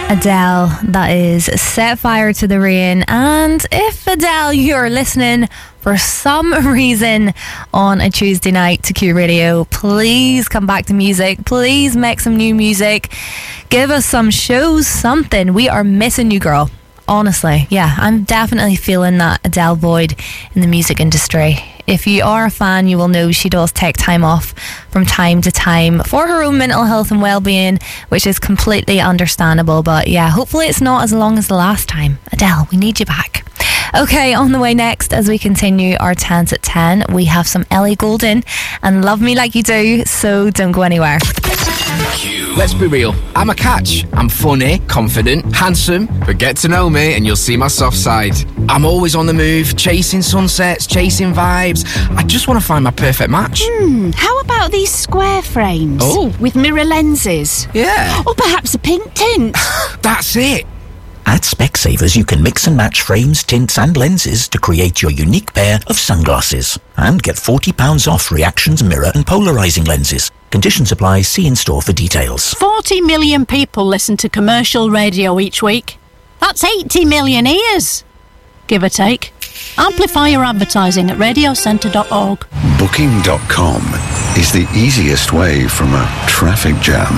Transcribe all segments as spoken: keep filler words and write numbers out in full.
Adele, that is Set Fire to the Rain. And if, Adele, you're listening for some reason on a Tuesday night to Q Radio, please come back to music. Please make some new music. Give us some shows, something. We are missing you, girl. Honestly, yeah, I'm definitely feeling that Adele void in the music industry. If you are a fan, you will know she does take time off from time to time for her own mental health and well-being, which is completely understandable. But yeah, hopefully it's not as long as the last time. Adele, we need you back. Okay, on the way next, as we continue our tens at ten, we have some Ellie Goulding and Love Me Like You Do, so don't go anywhere. Let's be real, I'm a catch. I'm funny, confident, handsome, but get to know me and you'll see my soft side. I'm always on the move, chasing sunsets, chasing vibes. I just want to find my perfect match. Hmm, how about these square frames? Oh. With mirror lenses? Yeah. Or perhaps a pink tint? That's it. At Specsavers, you can mix and match frames, tints and lenses to create your unique pair of sunglasses. And get forty pounds off Reactions mirror and polarising lenses. Conditions apply. See in store for details. forty million people listen to commercial radio each week. That's eighty million ears, give or take. Amplify your advertising at radio centre dot org. Booking dot com is the easiest way from a traffic jam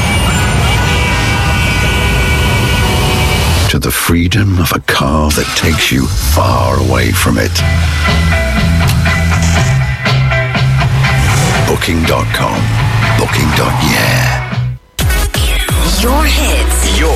to the freedom of a car that takes you far away from it. Booking dot com. Booking. Yeah. Your hits. Your